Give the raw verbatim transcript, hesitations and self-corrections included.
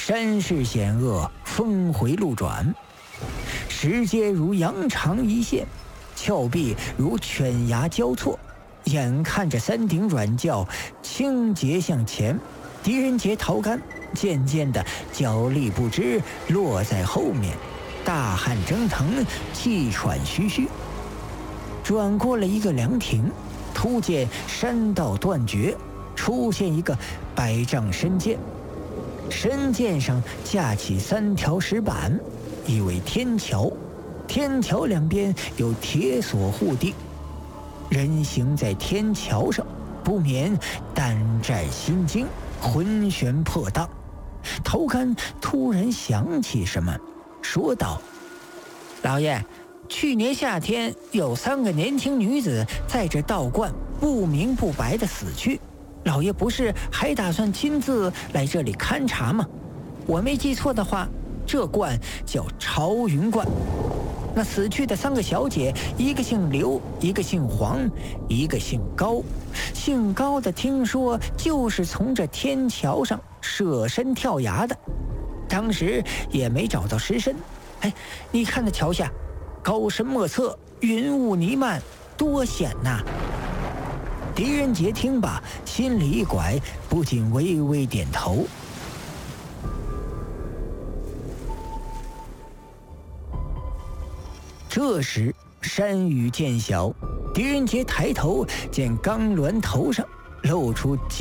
山势险恶，峰回路转，石阶如羊肠一线，峭壁如犬牙交错。眼看着山顶软教倾斜向前，狄仁杰、陶干渐渐的脚力不支，落在后面，大汗蒸腾，气喘吁吁。转过了一个凉亭，突见山道断绝，出现一个百丈深涧，深涧上架起三条石板，以为天桥，天桥两边有铁索护定。人行在天桥上，不免胆战心惊，魂旋魄荡。头干突然想起什么，说道：“老爷，去年夏天有三个年轻女子在这道观不明不白的死去，老爷不是还打算亲自来这里勘察吗？我没记错的话，这观叫朝云观。那死去的三个小姐，一个姓刘，一个姓黄，一个姓高。姓高的听说就是从这天桥上舍身跳崖的，当时也没找到尸身。哎，你看那桥下高深莫测，云雾弥漫，多险呐！”狄仁杰听罢，心里一拐，不禁微微点头。这时山雨渐小，狄仁杰抬头见钢峦头上露出